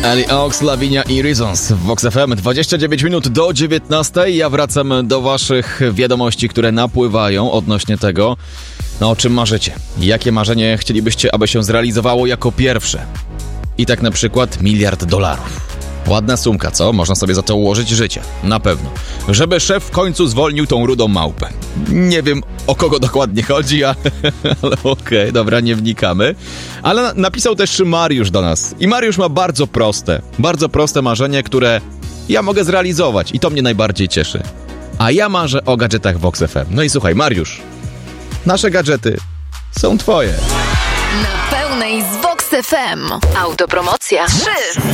Ellie Oaks, Lavinia i Reasons w Vox FM. 29 minut do 19. Ja wracam do waszych wiadomości, które napływają odnośnie tego, o czym marzycie. Jakie marzenie chcielibyście, aby się zrealizowało jako pierwsze? I tak na przykład $1 miliard. Ładna sumka, co? Można sobie za to ułożyć życie. Na pewno. Żeby szef w końcu zwolnił tą rudą małpę. Nie wiem, o kogo dokładnie chodzi, ale okej, dobra, nie wnikamy. Ale napisał też Mariusz do nas. I Mariusz ma bardzo proste marzenie, które ja mogę zrealizować. I to mnie najbardziej cieszy. A ja marzę o gadżetach Vox FM. No i słuchaj, Mariusz, nasze gadżety są twoje. Na pełnej z Vox FM. Autopromocja 3.